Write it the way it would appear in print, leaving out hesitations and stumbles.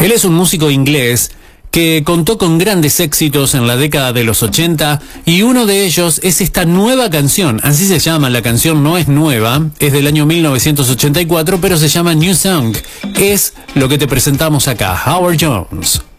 Él es un músico inglés que contó con grandes éxitos en la década de los 80 y uno de ellos es esta nueva canción. Así se llama, la canción no es nueva, es del año 1984, pero se llama New Song. Es lo que te presentamos acá, Howard Jones.